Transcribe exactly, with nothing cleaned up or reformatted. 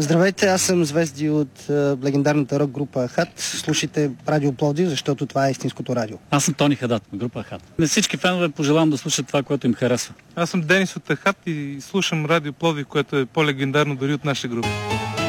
Здравейте, аз съм Звезди от е, легендарната рок група Ахат. Слушайте Радио Пловдив, защото това е истинското радио. Аз съм Тони Хадат, група Ахат. На всички фенове пожелавам да слушат това, което им харесва. Аз съм Денис от Ахат и слушам Радио Пловдив, което е по-легендарно дори от наша група.